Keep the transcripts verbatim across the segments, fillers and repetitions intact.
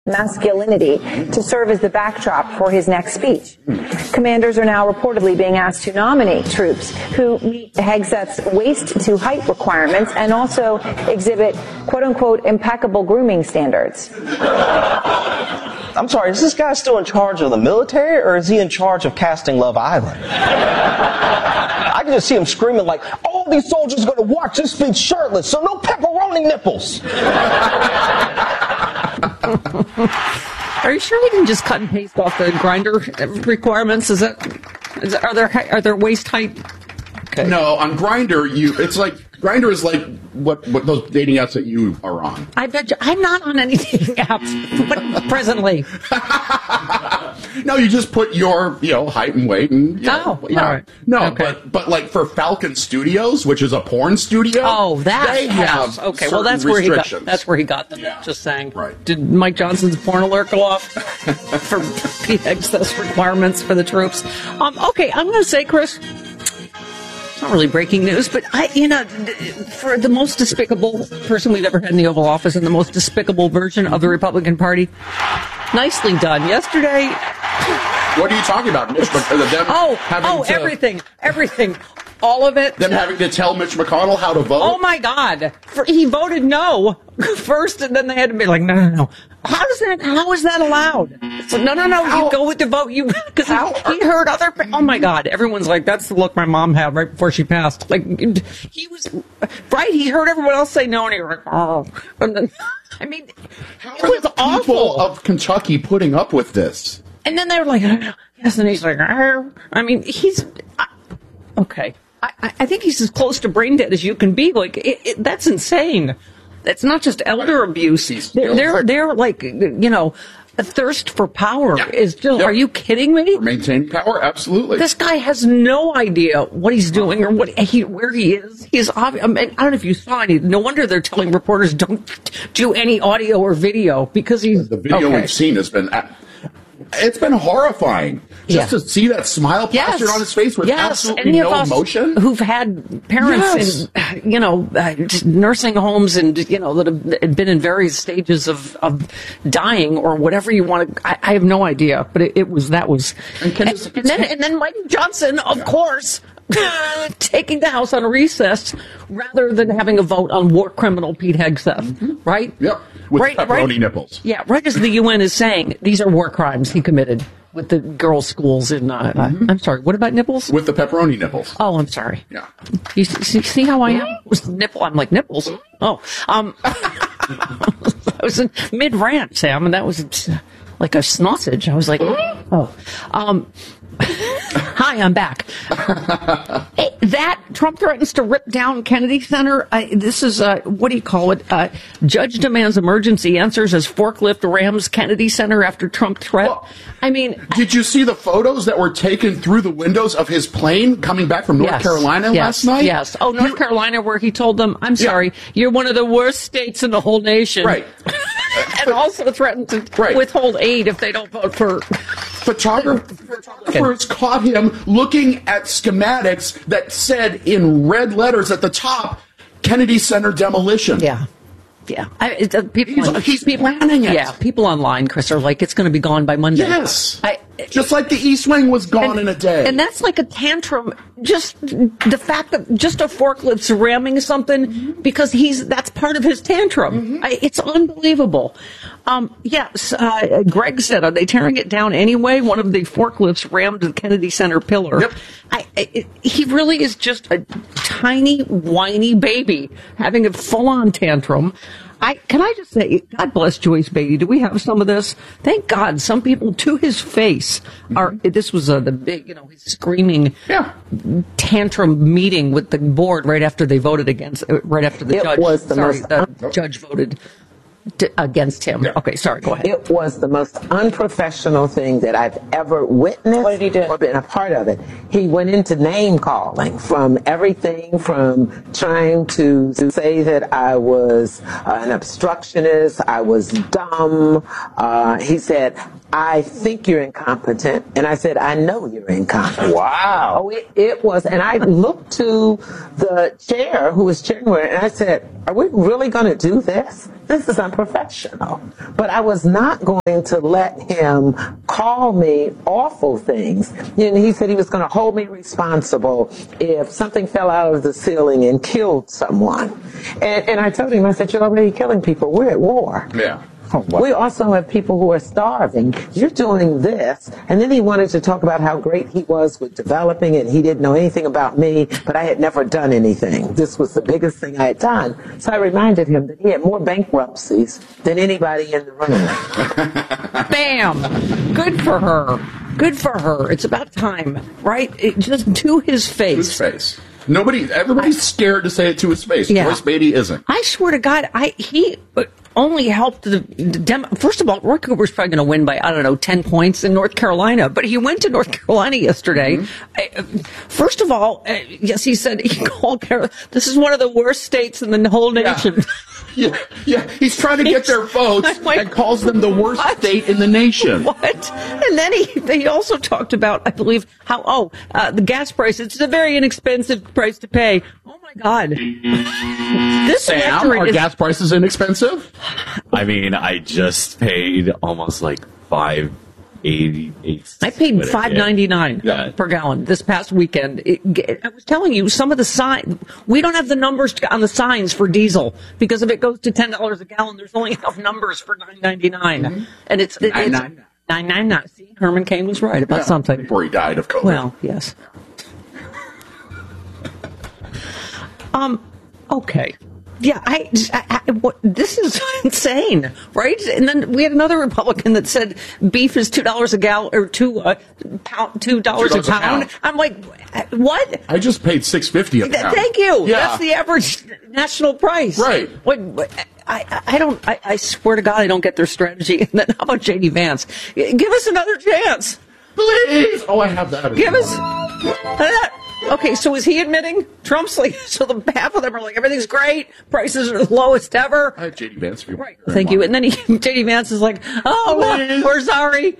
masculinity to serve as the backdrop for his next speech. Commanders are now reportedly being asked to nominate troops who meet Hegseth's waist-to-height requirements and also exhibit quote-unquote impeccable grooming standards. I'm sorry, is this guy still in charge of the military, or is he in charge of casting Love Island? I can just see him screaming like, all these soldiers are going to watch this speech shirtless, so no pepperoni nipples. Are you sure he didn't just cut and paste off the grinder requirements? Is that, is that are there are there waist height? Okay. No, on Grindr, you it's like Grindr is like what what those dating apps that you are on. I bet you, I'm not on any dating apps, but presently. No, you just put your you know height and weight and you know, oh, yeah. all right. No, okay. but but like for Falcon Studios, which is a porn studio. Oh, that they yes. have okay. Well, that's where he got. That's where he got them. Yeah. Just saying. Right. Did Mike Johnson's porn alert go off for Pete Hegseth's requirements for the troops? Um. Okay, I'm going to say, Chris. Not really breaking news, but I, you know, for the most despicable person we've ever had in the Oval Office and the most despicable version of the Republican Party, nicely done. Yesterday. What are you talking about, Mitch McConnell? Them oh, having oh, to, everything, everything, all of it. Them having to tell Mitch McConnell how to vote. Oh my God! For, he voted no first, and then they had to be like, no, no, no. How does that? How is that allowed? So no, no, no. How? You go with the vote. You because he, he heard other. Oh my God! Everyone's like, that's the look my mom had right before she passed. Like he was right. He heard everyone else say no, and he was like, oh. And then, I mean, how it are was the awful. people of Kentucky putting up with this? And then they were like, yes, and he's like, Arr. I mean, he's I, okay. I, I think he's as close to brain dead as you can be. Like it, it, that's insane. It's not just elder abuse. They're, they're, they're like, you know, a thirst for power yeah. is just, yep. Are you kidding me? For maintaining power, absolutely. This guy has no idea what he's doing or what he, where he is. He's obvious. I, mean, I don't know if you saw any. No wonder they're telling reporters don't do any audio or video because he's. The video okay. we've seen has been. It's been horrifying just yeah. to see that smile plastered yes. on his face with yes. absolutely Any no of us emotion. Who've had parents yes. in, you know, uh, nursing homes and, you know, that have been in various stages of, of dying or whatever you want to. I, I have no idea, but it, it was that was. And, and, this, and then and then Mike Johnson, of yeah. course, taking the House on recess rather than having a vote on war criminal Pete Hegseth, mm-hmm. right? Yep. With right, pepperoni right, nipples. Yeah, right as the U N is saying, these are war crimes he committed with the girls' schools in, uh, mm-hmm. uh, I'm sorry, what about nipples? With the pepperoni nipples. Oh, I'm sorry. Yeah. You see, see how I am? With nipple, I'm like, nipples? Oh, um, I was in mid-rant, Sam, and that was like a sausage. I was like, oh, um, hi, I'm back. That Trump threatens to rip down Kennedy Center. Uh, this is uh, what do you call it? Uh, judge demands emergency answers as forklift rams Kennedy Center after Trump threat. Well, I mean, did you see the photos that were taken through the windows of his plane coming back from North yes, Carolina yes, last night? Yes. Oh, North you, Carolina, where he told them, "I'm sorry, yeah. you're one of the worst states in the whole nation." Right. And but, also threatened to right. withhold aid if they don't vote for. Photographer, photographers caught him looking at schematics that said in red letters at the top, Kennedy Center demolition. Yeah. Yeah. I, it, uh, people he's, on, he's people, planning it. Yeah. People online, Chris, are like, it's going to be gone by Monday. Yes. I, just like the East Wing was gone and, in a day. And that's like a tantrum. Just the fact that just a forklift's ramming something mm-hmm. because he's that's part of his tantrum. Mm-hmm. I, it's unbelievable. Um, yes, uh, Greg said, are they tearing it down anyway? One of the forklifts rammed the Kennedy Center pillar. Yep. I, I, he really is just a tiny, whiny baby having a full-on tantrum. I, can I just say, God bless Joyce Beatty. Do we have some of this? Thank God some people to his face are, this was uh, the big, you know, he's screaming yeah. tantrum meeting with the board right after they voted against, right after the it judge, was the sorry, most the un- judge voted to, against him. Yeah. Okay, sorry, go ahead. It was the most unprofessional thing that I've ever witnessed. What did he do? Or been a part of it. He went into name calling from everything from trying to say that I was uh, an obstructionist, I was dumb. Uh, he said, I think you're incompetent. And I said, I know you're incompetent. Wow. Oh, it, it was. And I looked to the chair who was chairing it, and I said, are we really going to do this? This is unprofessional. But I was not going to let him call me awful things. You know, he said he was going to hold me responsible if something fell out of the ceiling and killed someone. And, and I told him, I said, you're already killing people. We're at war. Yeah. Oh, wow. We also have people who are starving. You're doing this. And then he wanted to talk about how great he was with developing it. He didn't know anything about me, but I had never done anything. This was the biggest thing I had done. So I reminded him that he had more bankruptcies than anybody in the room. Bam! Good for her. Good for her. It's about time, right? It, just to his face. His face. Nobody, everybody's scared to say it to his face. Yeah. Joyce Beatty isn't. I swear to God, I he only helped the, the Dem- First of all, Roy Cooper's probably going to win by, I don't know, ten points in North Carolina, but he went to North Carolina yesterday. Mm-hmm. I, first of all, uh, yes, he said he called Carolina, this is one of the worst states in the whole nation. Yeah. Yeah, yeah, he's trying to get their votes like, and calls them the worst what? state in the nation. What? And then he he also talked about, I believe, how, oh, uh, the gas price, it's a very inexpensive price to pay. Oh, my God. This Sam, are is, gas prices inexpensive? I mean, I just paid almost like five eighty-eight. I paid five ninety-nine Yeah. per gallon this past weekend. It, I was telling you, some of the sign we don't have the numbers on the signs for diesel because if it goes to ten dollars a gallon, there's only enough numbers for nine ninety-nine, mm-hmm. and it's it, it's nine ninety-nine. See, Herman Cain was right about yeah, something before he died of COVID. Well, yes. um. Okay. Yeah, I, I, I what, this is insane, right? And then we had another Republican that said beef is two dollars a gallon or two uh, pound, two dollars a pound. I'm like, what? I just paid six fifty a pound. Thank you. Yeah. That's the average national price, right? What? I, I don't. I, I swear to God, I don't get their strategy. And then how about J D Vance? Give us another chance, please. Oh, I have that. Give us. Uh, Okay, so is he admitting Trump's like, so the half of them are like, everything's great, prices are the lowest ever? I have J D Vance for you. Right, thank you. And then he, J D Vance is like, oh, well, we're sorry.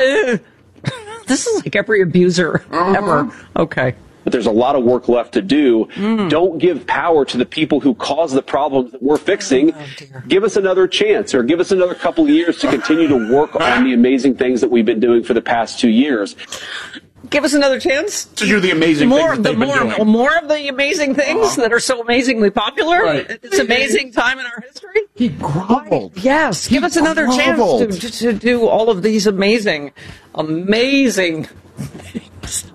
This is like every abuser uh-huh. ever. Okay. But there's a lot of work left to do. Mm. Don't give power to the people who cause the problems that we're fixing. Oh, give us another chance or give us another couple of years to continue to work on the amazing things that we've been doing for the past two years. Give us another chance to do the amazing more, things that they've the more, been doing. More of the amazing things uh-huh. that are so amazingly popular. Right. It's amazing time in our history. He groveled. Yes, he give us another groveled. chance to, to, to do all of these amazing, amazing things.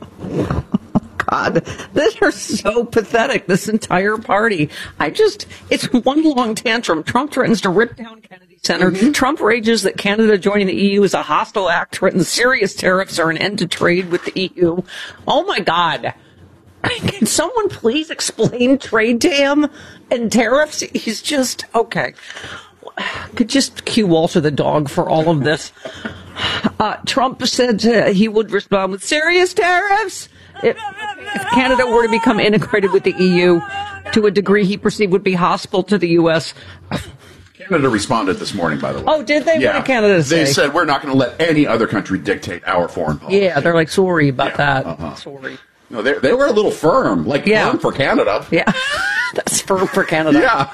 God, they are so pathetic, this entire party. I just, it's one long tantrum. Trump threatens to rip down Kennedy Center. Mm-hmm. Trump rages that Canada joining the E U is a hostile act, threatens serious tariffs or an end to trade with the E U. Oh my God. Can someone please explain trade to him and tariffs? He's just, okay. Could just cue Walter the dog for all of this. Uh, Trump said uh, he would respond with serious tariffs. If, if Canada were to become integrated with the E U to a degree he perceived would be hostile to the U S Canada responded this morning, by the way. Oh, did they? Yeah. What did Canada say? They said, we're not going to let any other country dictate our foreign policy. Yeah, they're like, sorry about yeah, that. Uh-huh. Sorry. No, they they were a little firm, like yeah. firm for Canada. Yeah, that's firm for Canada. Yeah.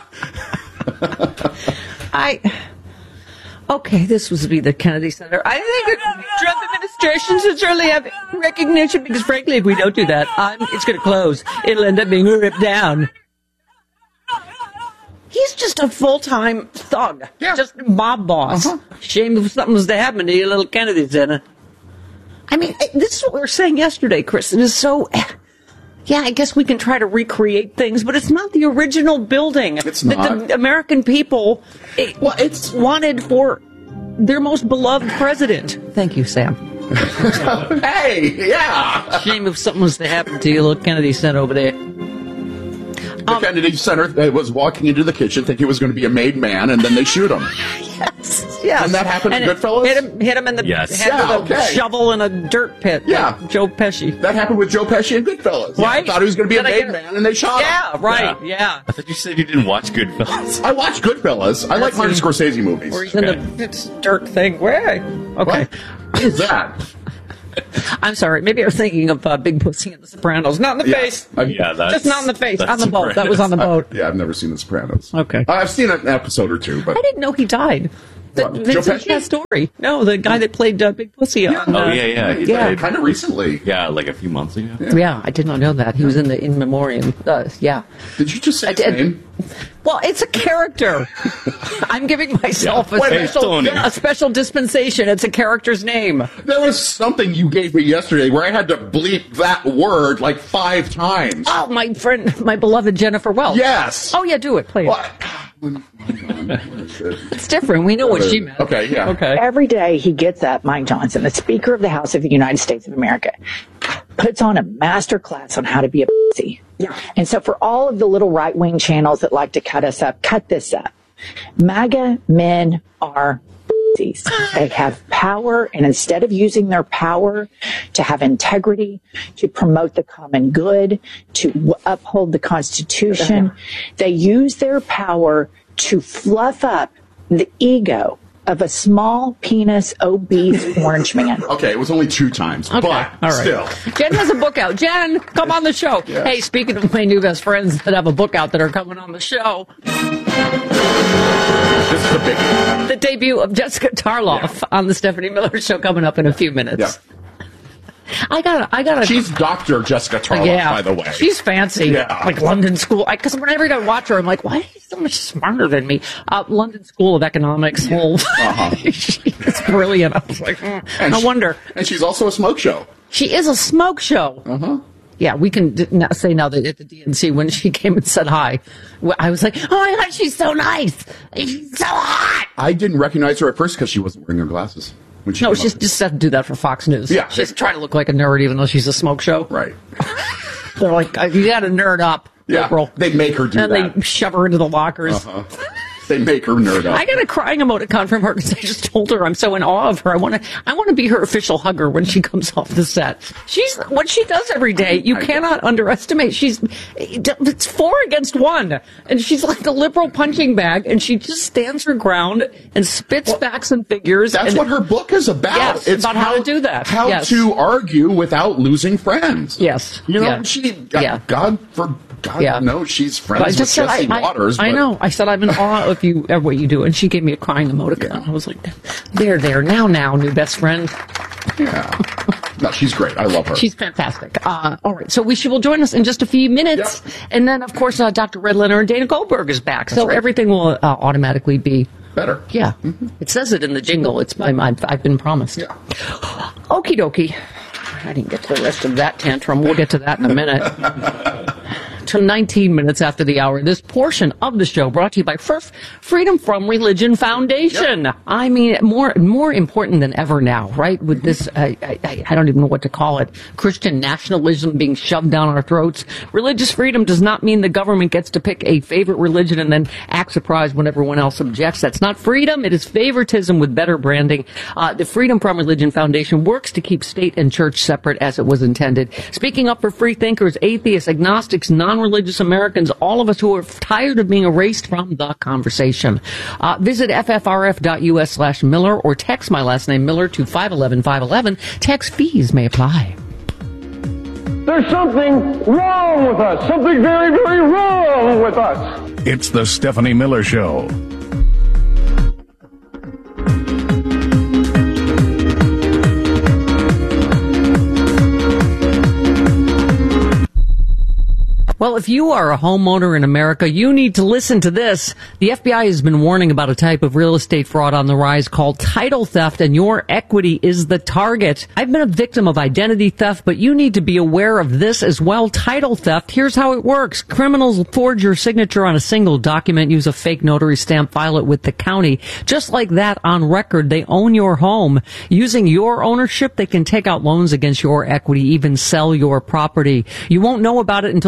I... Okay, this was be the Kennedy Center. I think the Trump administration should certainly have recognition because, frankly, if we don't do that, I'm, it's going to close. It'll end up being ripped down. He's just a full-time thug. Yeah. Just mob boss. Uh-huh. Shame if something was to happen to your little Kennedy Center. I mean, this is what we were saying yesterday, Chris. It is so... Yeah, I guess we can try to recreate things, but it's not the original building it's that not. the American people it, well, it's wanted for their most beloved president. Thank you, Sam. Hey, yeah. Shame if something was to happen to you, little Kennedy Center over there. The um, Kennedy Center was walking into the kitchen thinking it was going to be a made man, and then they shoot him. Yes, yes. And that happened and in Goodfellas? Hit him, hit him in the yes. head yeah, with a okay. shovel in a dirt pit. Yeah. Like Joe Pesci. That happened with Joe Pesci and Goodfellas. Right? I thought he was going to be Did a I made get... man, and they shot yeah, him. Right, yeah, right, yeah. I thought you said you didn't watch Goodfellas. I watched Goodfellas. I like Martin Scorsese movies. Where he's okay. in the dirt thing. Where? Okay. What is that? I'm sorry. Maybe I was thinking of uh, Big Pussy in The Sopranos. Not in the Yeah. face. I've- Yeah, that's Just not in the face. that's On the boat. That was on the Sopranos. boat. Yeah, I've never seen The Sopranos. Okay. I've seen an episode or two, but I didn't know he died. The, What, Joe Vincent Pesci? Pastore. No, the guy that played uh, Big Pussy. On, uh, Oh, yeah, yeah. He Yeah. died. kind of recently. Yeah, like a few months ago. Yeah, I did not know that. He was in the In Memoriam. Uh, yeah. Did you just say I his did. name? Well, it's a character. I'm giving myself Yeah. a, Wait a minute, special, Tony. a special dispensation. It's a character's name. There was something you gave me yesterday where I had to bleep that word like five times. Oh, my friend, my beloved Jennifer Welch. Yes. Oh, yeah, do it, please. What? Hang on. Where is it? It's different. We know what she meant. Okay, yeah. Okay. Every day he gets up, Mike Johnson, the Speaker of the House of the United States of America, puts on a master class on how to be a pussy. Yeah. And so for all of the little right-wing channels that like to cut us up, cut this up. MAGA men are pussies. They have power, and instead of using their power to have integrity, to promote the common good, to w- uphold the Constitution, they use their power to fluff up the ego of a small penis, obese orange man. Okay, it was only two times, Okay. but All right. still. Jen has a book out. Jen, come on the show. Yeah. Hey, speaking of my new best friends that have a book out that are coming on the show, This is a big the debut of Jessica Tarloff on the Stephanie Miller Show coming up in a few minutes. Yeah. I got I got She's Doctor Jessica Tarloff, yeah, by the way. She's fancy. Yeah. Like London School. Because whenever I watch her, I'm like, why is she so much smarter than me? Uh, London School of Economics. Whole, Uh-huh. It's brilliant. I was like, mm, And no she- wonder. And she's also a smoke show. She is a smoke show. Uh-huh. Yeah, we can d- now say now that at the D N C when she came and said hi, well, I was like, oh my God, she's so nice. She's so hot. I didn't recognize her at first because she wasn't wearing her glasses. When she No, came she's up. just had to do that for Fox News. Yeah. She's trying to look like a nerd even though she's a smoke show. Right. They're like, uh, you got to nerd up, Yeah, liberal. they make her do and that. they shove her into the lockers. Uh-huh. They make her nerd up. I got a crying emoticon from her because I just told her I'm so in awe of her. I want to, I want to be her official hugger when she comes off the set. She's what she does every day. You I- cannot underestimate. She's it's four against one, and she's like the liberal punching bag, and she just stands her ground and spits facts and figures. That's and, what her book is about. Yes, it's about how to do that. How Yes. to argue without losing friends. Yes. You know, Yeah. she, God, Yeah. God for God Yeah. knows she's friends But I with just said, Jesse I, I, Waters. I but- know. I said, I'm in awe of you, of what you do. And she gave me a crying emoticon. Yeah. I was like, there, there, now, now, new best friend. Yeah. No, she's great. I love her. She's fantastic. Uh, all right. So we she will join us in just a few minutes. Yep. And then, of course, uh, Doctor Red Leonard and Dana Goldberg is back. so right. everything will uh, automatically be. better. Yeah. It says it in the jingle. It's I'm, I've, I've been promised. Yeah. Okie dokie. I didn't get to the rest of that tantrum. We'll get to that in a minute. To nineteen minutes after the hour, this portion of the show brought to you by First Freedom From Religion Foundation. Yep. I mean, more more important than ever now, right? With this, I, I, I don't even know what to call it, Christian nationalism being shoved down our throats. Religious freedom does not mean the government gets to pick a favorite religion and then act surprised when everyone else objects. That's not freedom. It is favoritism with better branding. Uh, the Freedom From Religion Foundation works to keep state and church separate as it was intended. Speaking up for free thinkers, atheists, agnostics, non-religious Americans, all of us who are tired of being erased from the conversation. Uh, visit ffrf.us slash Miller or text my last name Miller to five one one five one one. Text fees may apply. There's something wrong with us. Something very, very wrong with us. It's the Stephanie Miller Show. Well, if you are a homeowner in America, you need to listen to this. The F B I has been warning about a type of real estate fraud on the rise called title theft, and your equity is the target. I've been a victim of identity theft, but you need to be aware of this as well. Title theft, here's how it works. Criminals forge your signature on a single document, use a fake notary stamp, file it with the county. Just like that, on record, they own your home. Using your ownership, they can take out loans against your equity, even sell your property. You won't know about it until a foreclosure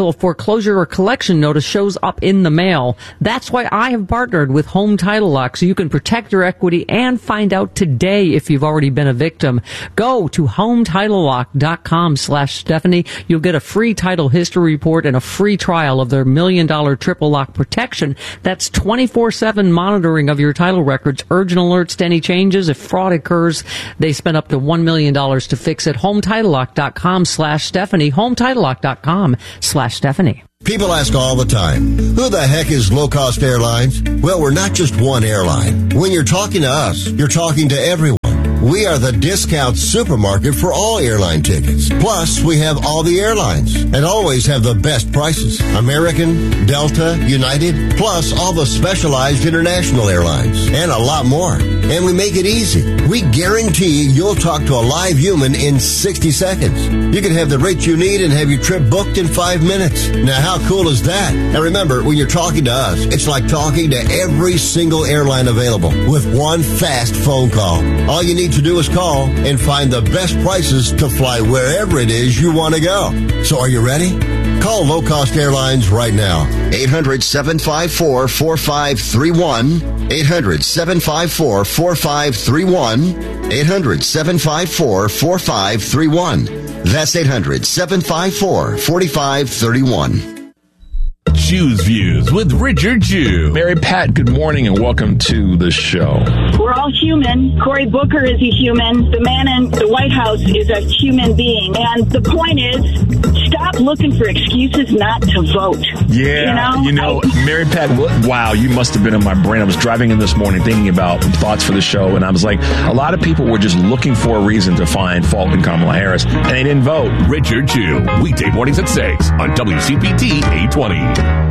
foreclosure or collection notice shows up in the mail. That's why I have partnered with Home Title Lock, so you can protect your equity and find out today if you've already been a victim. Go to hometitlelock.com slash Stephanie. You'll get a free title history report and a free trial of their million dollar triple lock protection. That's twenty-four seven monitoring of your title records, urgent alerts to any changes. If fraud occurs, they spend up to one million dollars to fix it. hometitlelock.com slash Stephanie. hometitlelock.com slash Stephanie. People ask all the time, who the heck is Low Cost Airlines? Well, we're not just one airline. When you're talking to us, you're talking to everyone. We are the discount supermarket for all airline tickets. Plus, we have all the airlines and always have the best prices. American, Delta, United, plus all the specialized international airlines and a lot more. And we make it easy. We guarantee you'll talk to a live human in sixty seconds. You can have the rate you need and have your trip booked in five minutes. Now, how cool is that? And remember, when you're talking to us, it's like talking to every single airline available with one fast phone call. All you need to do is call and find the best prices to fly wherever it is you want to go. So are you ready? Call Low Cost Airlines right now. eight hundred, seven five four, four five three one. eight hundred, seven five four, four five three one. eight hundred, seven five four, four five three one. That's eight hundred, seven five four, four five three one. Jew's Views with Richard Jew. Mary Pat, good morning and welcome to the show. We're all human. Cory Booker is a human. The man in the White House is a human being. And the point is, stop looking for excuses not to vote. Yeah, you know, you know I, Mary Pat, wow, you must have been in my brain. I was driving in this morning thinking about thoughts for the show, and I was like, a lot of people were just looking for a reason to find fault in Kamala Harris, and they didn't vote. Richard Jew, weekday mornings at six on W C P T eight twenty.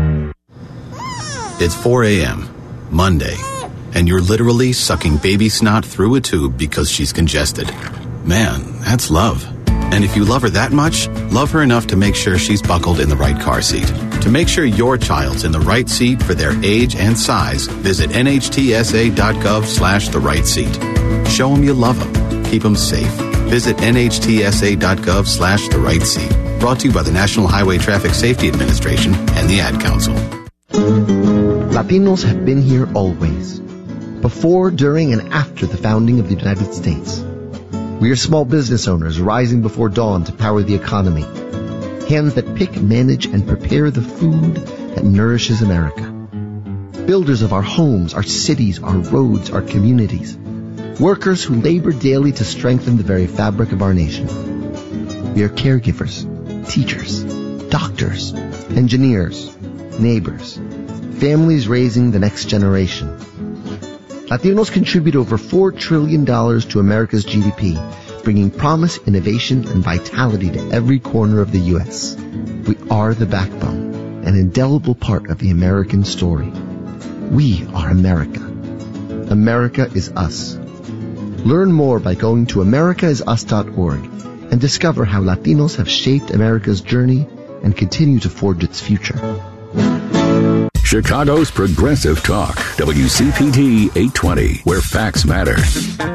It's four a.m., Monday, and you're literally sucking baby snot through a tube because she's congested. Man, that's love. And if you love her that much, love her enough to make sure she's buckled in the right car seat. To make sure your child's in the right seat for their age and size, visit nhtsa.gov slash the right seat. Show them you love them. Keep them safe. Visit nhtsa.gov slash the right seat. Brought to you by the National Highway Traffic Safety Administration and the Ad Council. Latinos have been here always, before, during, and after the founding of the United States. We are small business owners rising before dawn to power the economy, hands that pick, manage, and prepare the food that nourishes America. Builders of our homes, our cities, our roads, our communities. Workers who labor daily to strengthen the very fabric of our nation. We are caregivers, teachers, doctors, engineers, neighbors, families raising the next generation. Latinos contribute over four trillion dollars to America's G D P, bringing promise, innovation, and vitality to every corner of the U S. We are the backbone, an indelible part of the American story. We are America. America is us. Learn more by going to america is us dot org and discover how Latinos have shaped America's journey and continue to forge its future. Chicago's Progressive Talk, W C P T eight twenty, where facts matter.